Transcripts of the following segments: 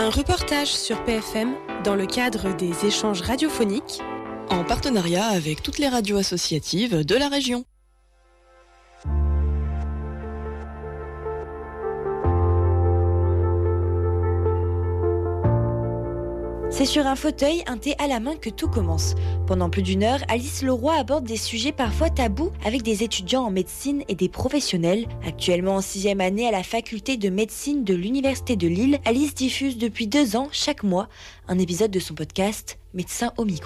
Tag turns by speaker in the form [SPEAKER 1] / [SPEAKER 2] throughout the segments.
[SPEAKER 1] Un reportage sur PFM dans le cadre des échanges radiophoniques
[SPEAKER 2] en partenariat avec toutes les radios associatives de la région.
[SPEAKER 3] C'est sur un fauteuil, un thé à la main que tout commence. Pendant plus d'une heure, Alice Leroy aborde des sujets parfois tabous avec des étudiants en médecine et des professionnels. Actuellement en 6e année à la faculté de médecine de l'Université de Lille, Alice diffuse depuis 2 ans, chaque mois, un épisode de son podcast « Médecin au micro ».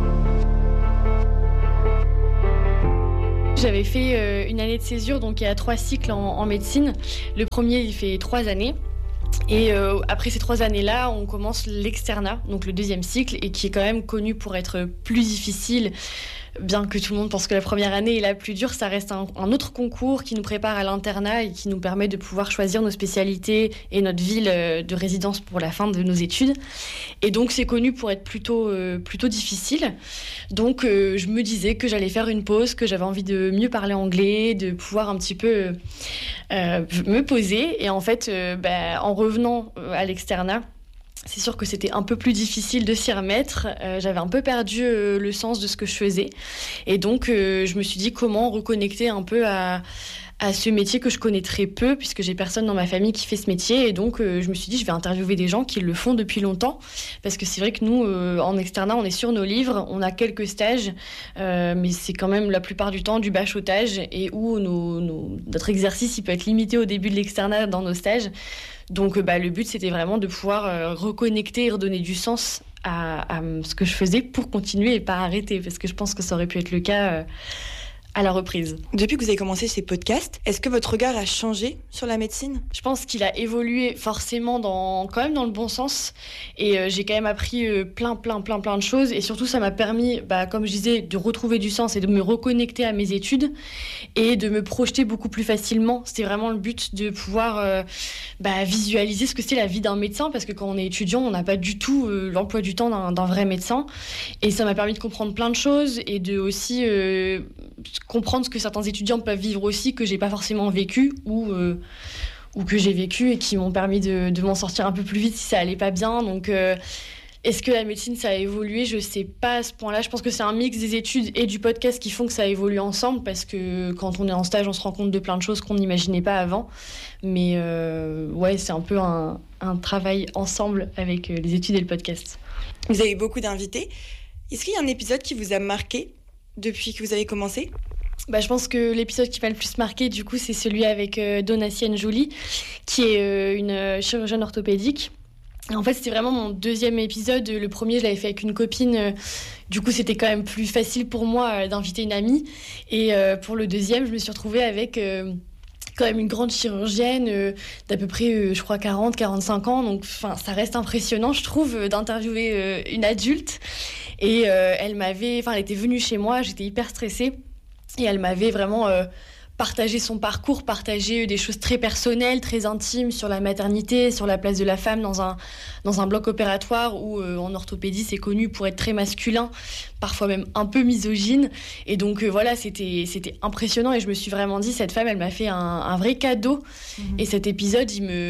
[SPEAKER 4] J'avais fait une année de césure, donc il y a 3 cycles en médecine. Le premier, il fait 3 années. Et après ces 3 années-là, on commence l'externat, donc le 2e cycle, et qui est quand même connu pour être plus difficile. Bien que tout le monde pense que la première année est la plus dure, ça reste un autre concours qui nous prépare à l'internat et qui nous permet de pouvoir choisir nos spécialités et notre ville de résidence pour la fin de nos études. Et donc c'est connu pour être plutôt difficile. Donc je me disais que j'allais faire une pause, que j'avais envie de mieux parler anglais, de pouvoir un petit peu me poser. Et en fait, en revenant à l'externat, c'est sûr que c'était un peu plus difficile de s'y remettre. J'avais un peu perdu le sens de ce que je faisais. Et donc, je me suis dit comment reconnecter un peu à ce métier que je connais très peu, puisque j'ai personne dans ma famille qui fait ce métier. Et donc, je me suis dit, je vais interviewer des gens qui le font depuis longtemps. Parce que c'est vrai que nous, en externat, on est sur nos livres, on a quelques stages, mais c'est quand même la plupart du temps du bachotage et où notre exercice il peut être limité au début de l'externat dans nos stages. Donc le but, c'était vraiment de pouvoir reconnecter et redonner du sens à ce que je faisais pour continuer et pas arrêter, parce que je pense que ça aurait pu être le cas à la reprise.
[SPEAKER 2] Depuis que vous avez commencé ces podcasts, est-ce que votre regard a changé sur la médecine ?
[SPEAKER 4] Je pense qu'il a évolué forcément quand même dans le bon sens. Et j'ai quand même appris plein de choses. Et surtout, ça m'a permis, comme je disais, de retrouver du sens et de me reconnecter à mes études et de me projeter beaucoup plus facilement. C'était vraiment le but de pouvoir visualiser ce que c'est la vie d'un médecin, parce que quand on est étudiant, on n'a pas du tout l'emploi du temps d'un vrai médecin. Et ça m'a permis de comprendre plein de choses et de aussi comprendre ce que certains étudiants peuvent vivre aussi, que j'ai pas forcément vécu ou que j'ai vécu et qui m'ont permis de m'en sortir un peu plus vite si ça allait pas bien. Donc est-ce que la médecine ça a évolué ? Je sais pas à ce point-là. Je pense que c'est un mix des études et du podcast qui font que ça évolue ensemble, parce que quand on est en stage, on se rend compte de plein de choses qu'on n'imaginait pas avant. Mais c'est un peu un travail ensemble avec les études et le podcast.
[SPEAKER 2] Vous avez beaucoup d'invités. Est-ce qu'il y a un épisode qui vous a marqué depuis que vous avez commencé ?
[SPEAKER 4] Je pense que l'épisode qui m'a le plus marqué, du coup, c'est celui avec Donatienne Joly, qui est une chirurgienne orthopédique. En fait, c'était vraiment mon 2e épisode. Le premier, je l'avais fait avec une copine. Du coup, c'était quand même plus facile pour moi d'inviter une amie. Et pour le 2e, je me suis retrouvée avec quand même une grande chirurgienne d'à peu près, je crois, 40-45 ans. Donc, ça reste impressionnant, je trouve, d'interviewer une adulte. Et elle était venue chez moi, j'étais hyper stressée. Et elle m'avait vraiment partagé son parcours, partagé des choses très personnelles, très intimes sur la maternité, sur la place de la femme dans un bloc opératoire où en orthopédie c'est connu pour être très masculin, parfois même un peu misogyne. Et donc c'était impressionnant et je me suis vraiment dit, cette femme elle m'a fait un vrai cadeau. Et cet épisode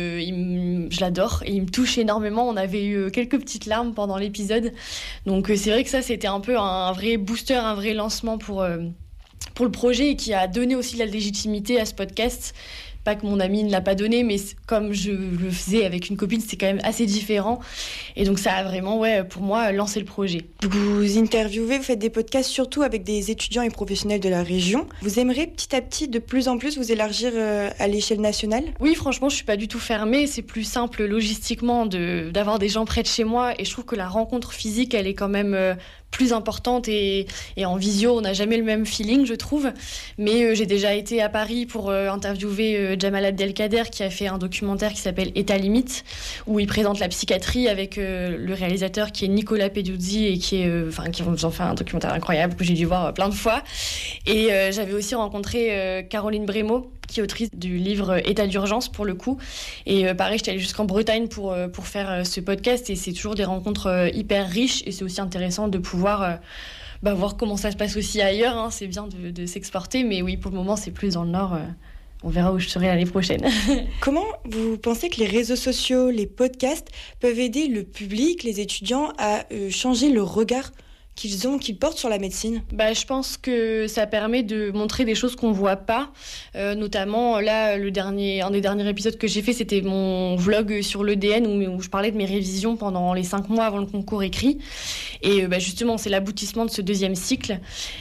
[SPEAKER 4] je l'adore et il me touche énormément. On avait eu quelques petites larmes pendant l'épisode. Donc c'est vrai que ça c'était un peu un vrai booster, un vrai lancement pour le projet et qui a donné aussi de la légitimité à ce podcast. Pas que mon ami ne l'a pas donné, mais comme je le faisais avec une copine, c'est quand même assez différent. Et donc ça a vraiment, pour moi, lancé le projet.
[SPEAKER 2] Vous interviewez, vous faites des podcasts surtout avec des étudiants et professionnels de la région. Vous aimeriez petit à petit, de plus en plus, vous élargir à l'échelle nationale ? Oui,
[SPEAKER 4] franchement, je suis pas du tout fermée. C'est plus simple logistiquement d'avoir des gens près de chez moi. Et je trouve que la rencontre physique, elle est quand même plus importante et en visio, on n'a jamais le même feeling, je trouve. Mais j'ai déjà été à Paris pour interviewer Jamal Abdelkader, qui a fait un documentaire qui s'appelle État limite, où il présente la psychiatrie avec le réalisateur qui est Nicolas Peduzzi et qui ont fait un documentaire incroyable que j'ai dû voir plein de fois. Et j'avais aussi rencontré Caroline Brémaud, qui est autrice du livre État d'urgence pour le coup. Et pareil, j'étais allée jusqu'en Bretagne pour faire ce podcast et c'est toujours des rencontres hyper riches et c'est aussi intéressant de pouvoir voir comment ça se passe aussi ailleurs. Hein. C'est bien de s'exporter, mais oui, pour le moment, c'est plus dans le Nord on verra où je serai l'année prochaine.
[SPEAKER 2] Comment vous pensez que les réseaux sociaux, les podcasts peuvent aider le public, les étudiants à changer le regard qu'ils portent sur la médecine?
[SPEAKER 4] Je pense que ça permet de montrer des choses qu'on voit pas. Notamment, là, un des derniers épisodes que j'ai fait, c'était mon vlog sur l'EDN où je parlais de mes révisions pendant les 5 mois avant le concours écrit. Et justement, c'est l'aboutissement de ce 2e cycle.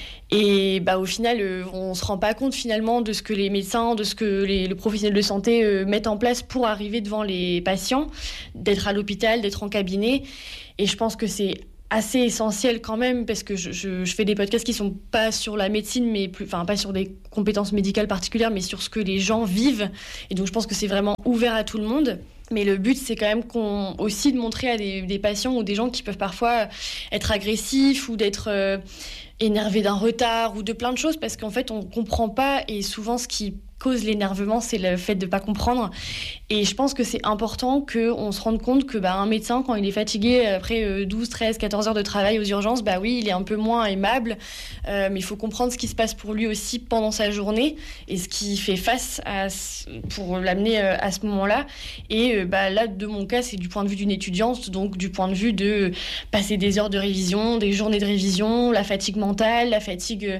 [SPEAKER 4] Et au final, on se rend pas compte finalement de ce que les médecins, de ce que les professionnels de santé mettent en place pour arriver devant les patients, d'être à l'hôpital, d'être en cabinet. Et je pense que c'est assez essentiel quand même, parce que je fais des podcasts qui sont pas sur la médecine, pas sur des compétences médicales particulières, mais sur ce que les gens vivent. Et donc je pense que c'est vraiment ouvert à tout le monde. Mais le but, c'est quand même aussi de montrer à des patients ou des gens qui peuvent parfois être agressifs ou d'être énervés d'un retard ou de plein de choses, parce qu'en fait, on comprend pas, et souvent ce qui cause l'énervement, c'est le fait de pas comprendre. Et je pense que c'est important qu'on se rende compte que un médecin, quand il est fatigué après 12, 13, 14 heures de travail aux urgences, oui, il est un peu moins aimable, mais il faut comprendre ce qui se passe pour lui aussi pendant sa journée et ce qu'il fait face pour l'amener à ce moment-là. Et là, de mon cas, c'est du point de vue d'une étudiante, donc du point de vue de passer des heures de révision, des journées de révision, la fatigue mentale, la fatigue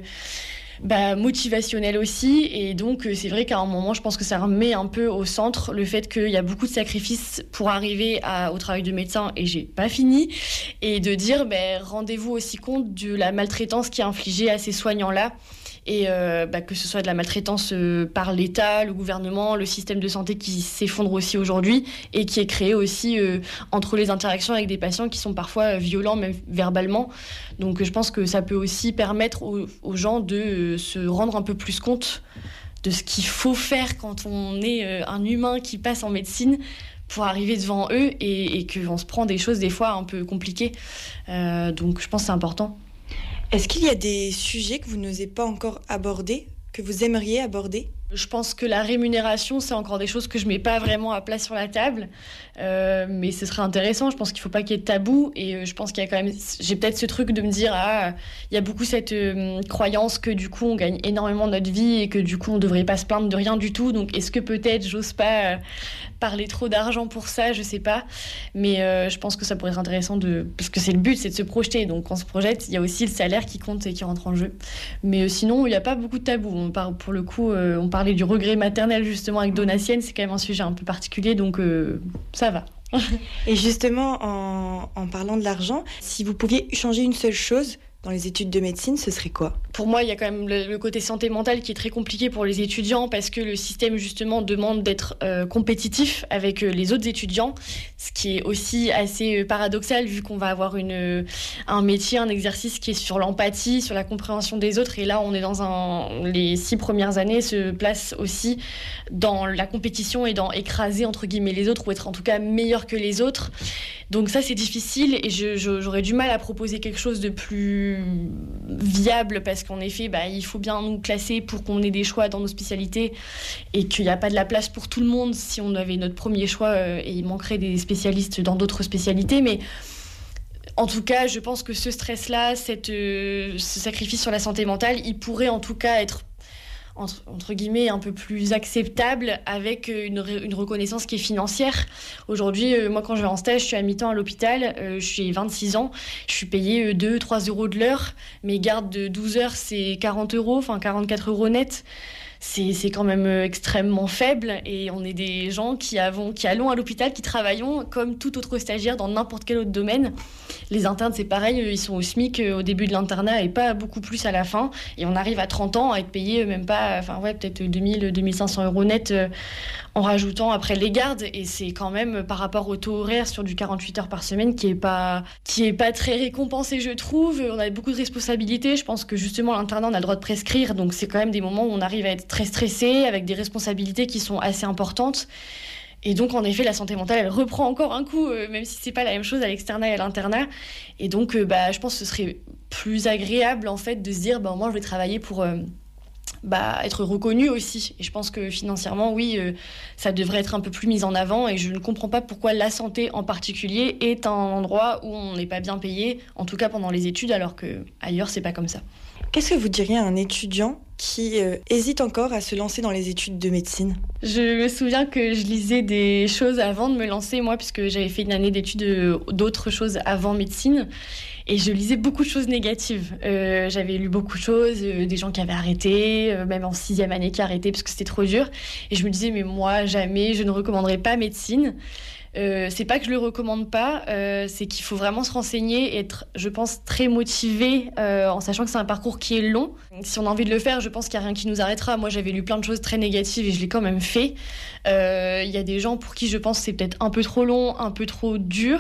[SPEAKER 4] motivationnelle aussi. Et donc c'est vrai qu'à un moment, je pense que ça remet un peu au centre le fait qu'il y a beaucoup de sacrifices pour arriver au travail de médecin, et j'ai pas fini, et de dire rendez-vous aussi compte de la maltraitance qui est infligée à ces soignants-là. Et que ce soit de la maltraitance par l'État, le gouvernement, le système de santé qui s'effondre aussi aujourd'hui et qui est créé aussi entre les interactions avec des patients qui sont parfois violents, même verbalement. Donc je pense que ça peut aussi permettre aux gens de se rendre un peu plus compte de ce qu'il faut faire quand on est un humain qui passe en médecine pour arriver devant eux, et qu'on se prend des choses des fois un peu compliquées. Donc je pense que c'est important.
[SPEAKER 2] Est-ce qu'il y a des sujets que vous n'osez pas encore aborder, que vous aimeriez aborder ?
[SPEAKER 4] Je pense que la rémunération, c'est encore des choses que je mets pas vraiment à plat sur la table, mais ce serait intéressant. Je pense qu'il faut pas qu'il y ait de tabou, et je pense qu'il y a quand même, j'ai peut-être ce truc de me dire il y a beaucoup cette croyance que du coup on gagne énormément notre vie et que du coup on devrait pas se plaindre de rien du tout. Donc est-ce que peut-être j'ose pas parler trop d'argent pour ça, je sais pas, mais je pense que ça pourrait être intéressant parce que c'est le but, c'est de se projeter. Donc quand on se projette, il y a aussi le salaire qui compte et qui rentre en jeu. Mais sinon, il y a pas beaucoup de tabou. Pour le coup, on parlait du regret maternel justement avec Donatienne, c'est quand même un sujet un peu particulier, donc ça va.
[SPEAKER 2] Et justement, en parlant de l'argent, si vous pouviez changer une seule chose dans les études de médecine, ce serait quoi ?
[SPEAKER 4] Pour moi, il y a quand même le côté santé mentale qui est très compliqué pour les étudiants, parce que le système justement demande d'être compétitif avec les autres étudiants, ce qui est aussi assez paradoxal vu qu'on va avoir un métier, un exercice qui est sur l'empathie, sur la compréhension des autres, et là on est les 6 premières années se placent aussi dans la compétition et dans écraser entre guillemets les autres, ou être en tout cas meilleur que les autres. Donc ça c'est difficile, et j'aurais du mal à proposer quelque chose de plus viable, parce qu'en effet il faut bien nous classer pour qu'on ait des choix dans nos spécialités, et qu'il n'y a pas de la place pour tout le monde si on avait notre premier choix, et il manquerait des spécialistes dans d'autres spécialités. Mais en tout cas, je pense que ce stress-là, ce sacrifice sur la santé mentale, il pourrait en tout cas être entre guillemets un peu plus acceptable avec une reconnaissance qui est financière. Aujourd'hui, moi quand je vais en stage, je suis à mi-temps à l'hôpital, j'ai 26 ans, je suis payée 2-3 euros de l'heure, mes gardes de 12 heures c'est 40 euros, enfin 44 euros net. C'est quand même extrêmement faible, et on est des gens qui allons à l'hôpital, qui travaillons comme tout autre stagiaire dans n'importe quel autre domaine. Les internes, c'est pareil, ils sont au SMIC au début de l'internat et pas beaucoup plus à la fin. Et on arrive à 30 ans à être payé même pas, peut-être 2000-2500 euros net en rajoutant après les gardes. Et c'est quand même par rapport au taux horaire sur du 48 heures par semaine qui est pas très récompensé, je trouve. On a beaucoup de responsabilités. Je pense que justement, l'internat, on a le droit de prescrire. Donc c'est quand même des moments où on arrive à être très stressé, avec des responsabilités qui sont assez importantes. Et donc, en effet, la santé mentale, elle reprend encore un coup, même si c'est pas la même chose à l'externat et à l'internat. Et donc, je pense que ce serait plus agréable, en fait, de se dire, moi, je vais travailler pour être reconnu aussi. Et je pense que financièrement, oui, ça devrait être un peu plus mis en avant. Et je ne comprends pas pourquoi la santé, en particulier, est un endroit où on n'est pas bien payé, en tout cas pendant les études, alors qu'ailleurs, c'est pas comme ça.
[SPEAKER 2] Qu'est-ce que vous diriez à un étudiant qui hésite encore à se lancer dans les études de médecine?
[SPEAKER 4] Je me souviens que je lisais des choses avant de me lancer, moi, puisque j'avais fait une année d'études d'autres choses avant médecine. Et je lisais beaucoup de choses négatives. J'avais lu beaucoup de choses, des gens qui avaient arrêté, même en 6e année qui arrêtaient parce que c'était trop dur. Et je me disais, mais moi, jamais, je ne recommanderais pas médecine. C'est pas que je le recommande pas, c'est qu'il faut vraiment se renseigner et être, je pense, très motivé en sachant que c'est un parcours qui est long. Si on a envie de le faire, je pense qu'il n'y a rien qui nous arrêtera. Moi, j'avais lu plein de choses très négatives et je l'ai quand même fait. Il y a des gens pour qui je pense que c'est peut-être un peu trop long, un peu trop dur.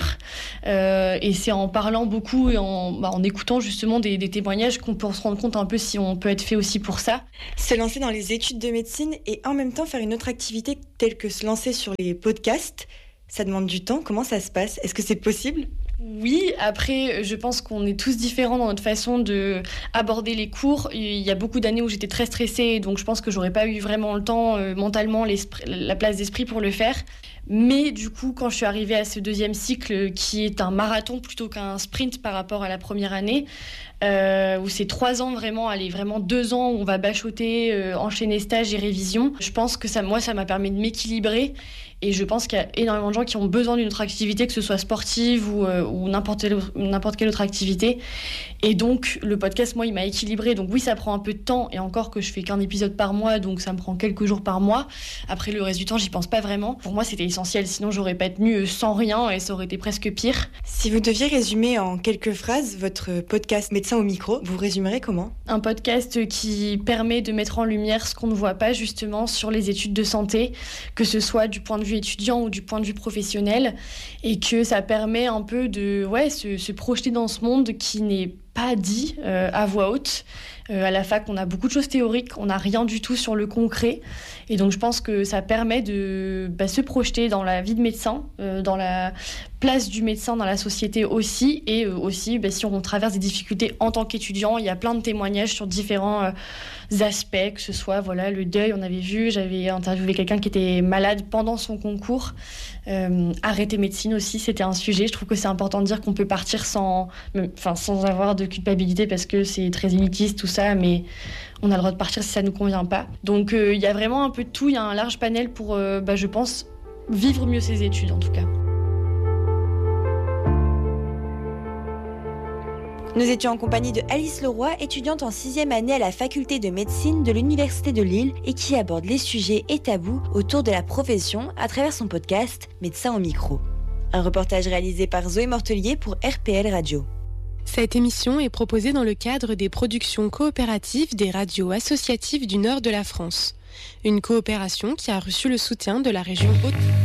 [SPEAKER 4] Et c'est en parlant beaucoup et en écoutant justement des témoignages qu'on peut se rendre compte un peu si on peut être fait aussi pour ça.
[SPEAKER 2] Se lancer dans les études de médecine et en même temps faire une autre activité telle que se lancer sur les podcasts, ça demande du temps. Comment ça se passe? Est-ce que c'est possible?
[SPEAKER 4] Oui, après, je pense qu'on est tous différents dans notre façon d'aborder les cours. Il y a beaucoup d'années où j'étais très stressée, donc je pense que j'aurais pas eu vraiment le temps, mentalement, la place d'esprit pour le faire. Mais du coup, quand je suis arrivée à ce 2e cycle, qui est un marathon plutôt qu'un sprint par rapport à la première année, où c'est 3 ans vraiment, vraiment 2 ans où on va bachoter, enchaîner stages et révisions, je pense que ça m'a permis de m'équilibrer. Et je pense qu'il y a énormément de gens qui ont besoin d'une autre activité, que ce soit sportive ou n'importe quelle autre activité. Et donc, le podcast, moi, il m'a équilibré. Donc oui, ça prend un peu de temps. Et encore que je fais qu'un épisode par mois, donc ça me prend quelques jours par mois. Après, le reste du temps, j'y pense pas vraiment. Pour moi, c'était essentiel. Sinon, j'aurais pas tenu sans rien et ça aurait été presque pire.
[SPEAKER 2] Si vous deviez résumer en quelques phrases votre podcast Médecin au micro, vous résumerez comment?
[SPEAKER 4] Un podcast qui permet de mettre en lumière ce qu'on ne voit pas, justement, sur les études de santé, que ce soit du point de vue étudiant ou du point de vue professionnel, et que ça permet un peu de se projeter dans ce monde qui n'est pas dit à voix haute. À la fac, on a beaucoup de choses théoriques, on n'a rien du tout sur le concret. Et donc, je pense que ça permet de se projeter dans la vie de médecin, dans la place du médecin dans la société aussi. Et aussi, si on traverse des difficultés en tant qu'étudiant, il y a plein de témoignages sur différents aspects, que ce soit le deuil, on avait vu, j'avais interviewé quelqu'un qui était malade pendant son concours. Arrêter médecine aussi, c'était un sujet. Je trouve que c'est important de dire qu'on peut partir sans avoir de culpabilité parce que c'est très élitiste tout ça, mais on a le droit de partir si ça nous convient pas. Donc il y a vraiment un peu de tout, il y a un large panel pour, je pense, vivre mieux ses études en tout cas.
[SPEAKER 3] Nous étions en compagnie de Alice Leroy, étudiante en 6e année à la faculté de médecine de l'Université de Lille et qui aborde les sujets et tabous autour de la profession à travers son podcast Médecin au micro. Un reportage réalisé par Zoé Mortelier pour RPL Radio.
[SPEAKER 1] Cette émission est proposée dans le cadre des productions coopératives des radios associatives du nord de la France. Une coopération qui a reçu le soutien de la région Haute.